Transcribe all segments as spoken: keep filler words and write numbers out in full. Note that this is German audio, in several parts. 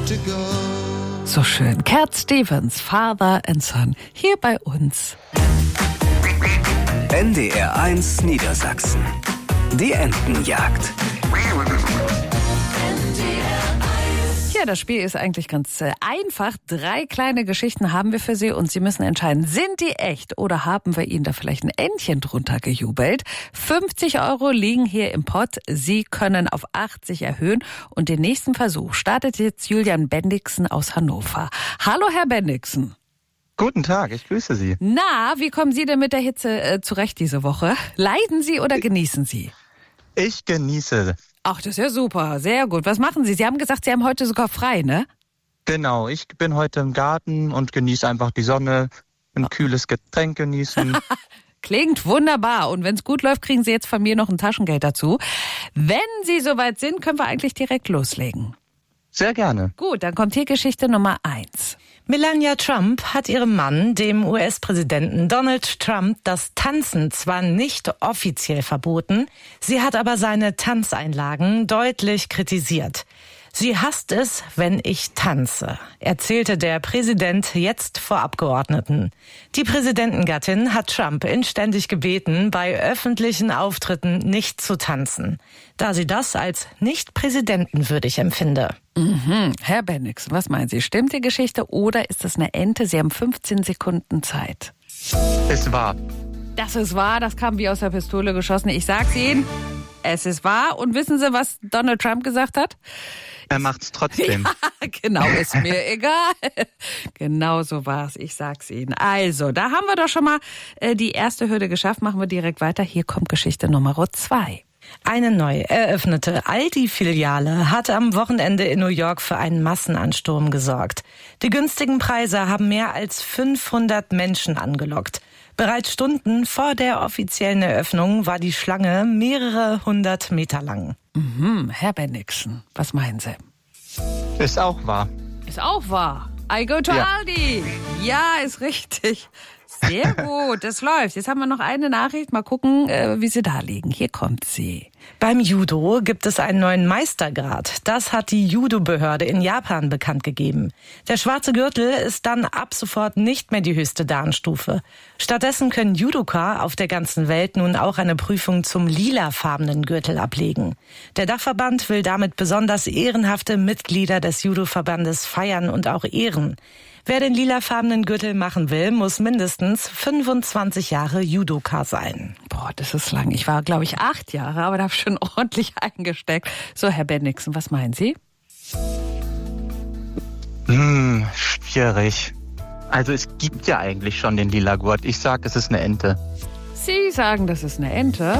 So schön. Cat Stevens, Father and Son, hier bei uns. N D R eins Niedersachsen. Die Entenjagd. Ja, das Spiel ist eigentlich ganz äh, einfach. Drei kleine Geschichten haben wir für Sie und Sie müssen entscheiden, sind die echt oder haben wir Ihnen da vielleicht ein Entchen drunter gejubelt? fünfzig Euro liegen hier im Pott. Sie können auf achtzig erhöhen und den nächsten Versuch startet jetzt Julian Bendixen aus Hannover. Hallo, Herr Bendixen. Guten Tag, ich grüße Sie. Na, wie kommen Sie denn mit der Hitze äh, zurecht diese Woche? Leiden Sie oder genießen Sie? Ich genieße. Ach, das ist ja super, sehr gut. Was machen Sie? Sie haben gesagt, Sie haben heute sogar frei, ne? Genau, ich bin heute im Garten und genieße einfach die Sonne, ein kühles Getränk genießen. Klingt wunderbar. Und wenn es gut läuft, kriegen Sie jetzt von mir noch ein Taschengeld dazu. Wenn Sie soweit sind, können wir eigentlich direkt loslegen. Sehr gerne. Gut, dann kommt hier Geschichte Nummer eins. Melania Trump hat ihrem Mann, dem U S-Präsidenten Donald Trump, das Tanzen zwar nicht offiziell verboten, sie hat aber seine Tanzeinlagen deutlich kritisiert. Sie hasst es, wenn ich tanze, erzählte der Präsident jetzt vor Abgeordneten. Die Präsidentengattin hat Trump inständig gebeten, bei öffentlichen Auftritten nicht zu tanzen, da sie das als nicht präsidentenwürdig empfinde. Mhm. Herr Bendixen, was meinen Sie? Stimmt die Geschichte oder ist das eine Ente? Sie haben fünfzehn Sekunden Zeit. Es war. Das ist wahr, das kam wie aus der Pistole geschossen. Ich sag's Ihnen, es ist wahr. Und wissen Sie, was Donald Trump gesagt hat? Er macht's trotzdem. Ja, genau, ist mir egal. Genau so war's, ich sag's Ihnen. Also, da haben wir doch schon mal äh, die erste Hürde geschafft. Machen wir direkt weiter. Hier kommt Geschichte Nummer zwei. Eine neu eröffnete Aldi-Filiale hat am Wochenende in New York für einen Massenansturm gesorgt. Die günstigen Preise haben mehr als fünfhundert Menschen angelockt. Bereits Stunden vor der offiziellen Eröffnung war die Schlange mehrere hundert Meter lang. Mhm, Herr Bendixen, was meinen Sie? Ist auch wahr. Ist auch wahr. I go to Ja. Aldi. Ja, ist richtig. Sehr gut, das läuft. Jetzt haben wir noch eine Nachricht. Mal gucken, äh, wie sie da liegen. Hier kommt sie. Beim Judo gibt es einen neuen Meistergrad. Das hat die Judo-Behörde in Japan bekannt gegeben. Der schwarze Gürtel ist dann ab sofort nicht mehr die höchste Dan-Stufe. Stattdessen können Judoka auf der ganzen Welt nun auch eine Prüfung zum lilafarbenen Gürtel ablegen. Der Dachverband will damit besonders ehrenhafte Mitglieder des Judo-Verbandes feiern und auch ehren. Wer den lilafarbenen Gürtel machen will, muss mindestens fünfundzwanzig Jahre Judoka sein. Boah, das ist lang. Ich war, glaube ich, acht Jahre, aber da habe ich schon ordentlich eingesteckt. So, Herr Bendixen, was meinen Sie? Hm, schwierig. Also es gibt ja eigentlich schon den lila Gurt. Ich sag, es ist eine Ente. Sie sagen, das ist eine Ente.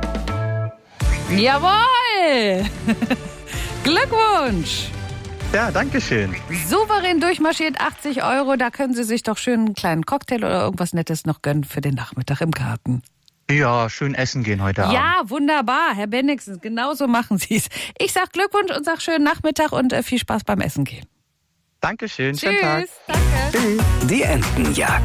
Jawohl! Glückwunsch! Ja, danke schön. Souverän durchmarschiert, achtzig Euro. Da können Sie sich doch schön einen kleinen Cocktail oder irgendwas Nettes noch gönnen für den Nachmittag im Garten. Ja, schön essen gehen heute Abend. Ja, wunderbar. Herr Bendixen, genau so machen Sie es. Ich sag Glückwunsch und sag schönen Nachmittag und äh, viel Spaß beim Essen gehen. Dankeschön, schönen Tag. Tschüss, danke. Tschüss. Die Entenjagd.